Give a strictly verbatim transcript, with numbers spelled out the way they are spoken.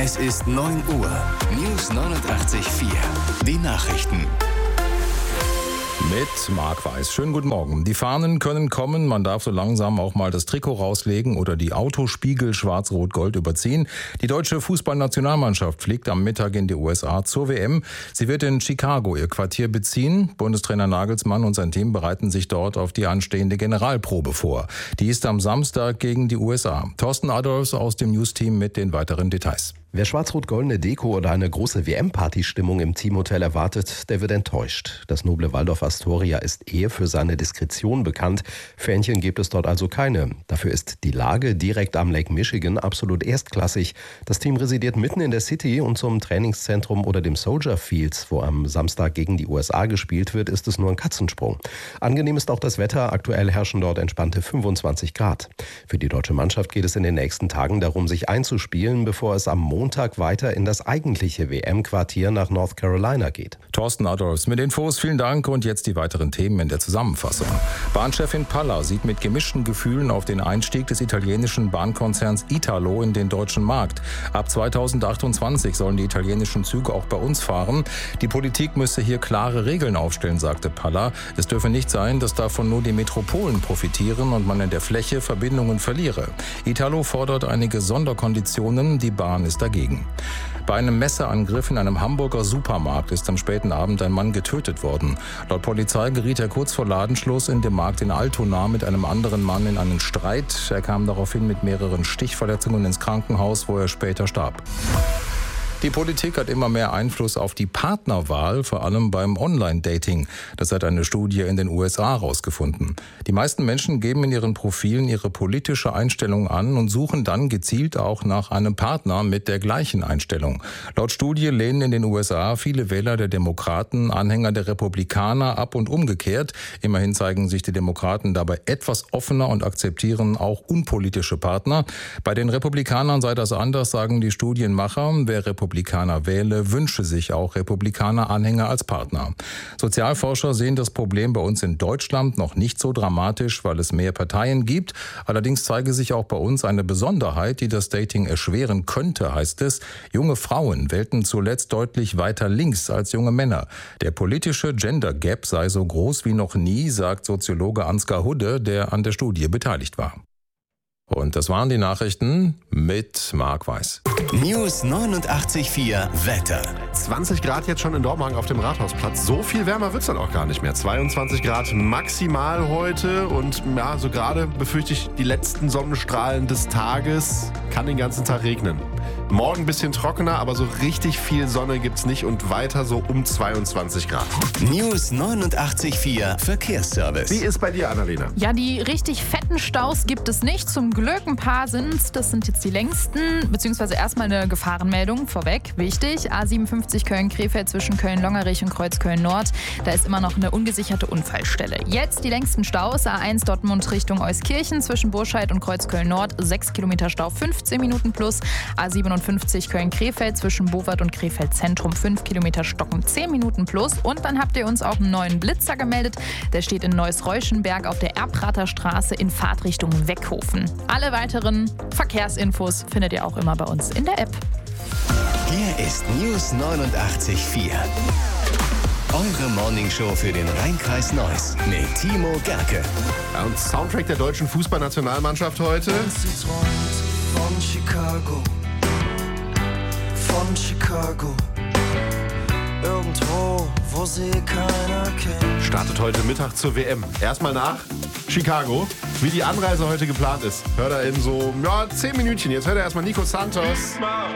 Es ist neun Uhr. News neunundachtzig Komma vier. Die Nachrichten. Mit Marc Weiß. Schönen guten Morgen. Die Fahnen können kommen. Man darf so langsam auch mal das Trikot rauslegen oder die Autospiegel schwarz-rot-gold überziehen. Die deutsche Fußballnationalmannschaft fliegt am Mittag in die U S A zur W M. Sie wird in Chicago ihr Quartier beziehen. Bundestrainer Nagelsmann und sein Team bereiten sich dort auf die anstehende Generalprobe vor. Die ist am Samstag gegen die U S A. Thorsten Adolfs aus dem News-Team mit den weiteren Details. Wer schwarz-rot-goldene Deko oder eine große W M-Party-Stimmung im Teamhotel erwartet, der wird enttäuscht. Das noble Waldorf Astoria ist eher für seine Diskretion bekannt. Fähnchen gibt es dort also keine. Dafür ist die Lage direkt am Lake Michigan absolut erstklassig. Das Team residiert mitten in der City und zum Trainingszentrum oder dem Soldier Fields, wo am Samstag gegen die U S A gespielt wird, ist es nur ein Katzensprung. Angenehm ist auch das Wetter. Aktuell herrschen dort entspannte fünfundzwanzig Grad. Für die deutsche Mannschaft geht es in den nächsten Tagen darum, sich einzuspielen, bevor es am Montag Montag weiter in das eigentliche W M-Quartier nach North Carolina geht. Thorsten Adolfs mit Infos, vielen Dank und jetzt die weiteren Themen in der Zusammenfassung. Bahnchefin Palla sieht mit gemischten Gefühlen auf den Einstieg des italienischen Bahnkonzerns Italo in den deutschen Markt. Ab zweitausendachtundzwanzig sollen die italienischen Züge auch bei uns fahren. Die Politik müsse hier klare Regeln aufstellen, sagte Palla. Es dürfe nicht sein, dass davon nur die Metropolen profitieren und man in der Fläche Verbindungen verliere. Italo fordert einige Sonderkonditionen, die Bahn ist dagegen. Bei einem Messerangriff in einem Hamburger Supermarkt ist am späten Abend ein Mann getötet worden. Laut Polizei geriet er kurz vor Ladenschluss in dem Markt in Altona mit einem anderen Mann in einen Streit. Er kam daraufhin mit mehreren Stichverletzungen ins Krankenhaus, wo er später starb. Die Politik hat immer mehr Einfluss auf die Partnerwahl, vor allem beim Online-Dating. Das hat eine Studie in den U S A herausgefunden. Die meisten Menschen geben in ihren Profilen ihre politische Einstellung an und suchen dann gezielt auch nach einem Partner mit der gleichen Einstellung. Laut Studie lehnen in den U S A viele Wähler der Demokraten Anhänger der Republikaner ab und umgekehrt. Immerhin zeigen sich die Demokraten dabei etwas offener und akzeptieren auch unpolitische Partner. Bei den Republikanern sei das anders, sagen die Studienmacher. Wer Republikaner Republikaner wähle, wünsche sich auch Republikaner-Anhänger als Partner. Sozialforscher sehen das Problem bei uns in Deutschland noch nicht so dramatisch, weil es mehr Parteien gibt. Allerdings zeige sich auch bei uns eine Besonderheit, die das Dating erschweren könnte, heißt es. Junge Frauen wählten zuletzt deutlich weiter links als junge Männer. Der politische Gender Gap sei so groß wie noch nie, sagt Soziologe Ansgar Hudde, der an der Studie beteiligt war. Und das waren die Nachrichten mit Marc Weiß. News neunundachtzig Komma vier Wetter. zwanzig Grad jetzt schon in Dormagen auf dem Rathausplatz. So viel wärmer wird es dann auch gar nicht mehr. zweiundzwanzig Grad maximal heute. Und ja, so gerade befürchte ich, die letzten Sonnenstrahlen des Tages kann den ganzen Tag regnen. Morgen ein bisschen trockener, aber so richtig viel Sonne gibt's nicht und weiter so um zweiundzwanzig Grad. News neunundachtzig Komma vier Verkehrsservice. Wie ist bei dir, Annalena? Ja, die richtig fetten Staus gibt es nicht. Zum Glück ein paar sind's. Das sind jetzt die längsten, beziehungsweise erstmal eine Gefahrenmeldung vorweg. Wichtig, A siebenundfünfzig Köln-Krefeld zwischen Köln-Longerich und Kreuzköln-Nord. Da ist immer noch eine ungesicherte Unfallstelle. Jetzt die längsten Staus. A eins Dortmund Richtung Euskirchen zwischen Burscheid und Kreuzköln-Nord. sechs Kilometer Stau, fünfzehn Minuten plus. A siebenundfünfzig Köln-Krefeld zwischen Bowart und Krefeld-Zentrum. fünf Kilometer Stocken, zehn Minuten plus. Und dann habt ihr uns auch einen neuen Blitzer gemeldet. Der steht in Neuss-Reuschenberg auf der Erbrater Straße in Fahrtrichtung Weckhofen. Alle weiteren Verkehrsinfos findet ihr auch immer bei uns in der App. Hier ist News neunundachtzig Komma vier. Eure Morningshow für den Rhein-Kreis Neuss mit Timo Gerke. Ja, und Soundtrack der deutschen Fußballnationalmannschaft heute. Sie träumt von Chicago, von Chicago, irgendwo, wo sie keiner kennt. Startet heute Mittag zur W M. Erstmal nach Chicago, wie die Anreise heute geplant ist. Hört er in so ja, zehn Minütchen. Jetzt hört er erstmal Nico Santos.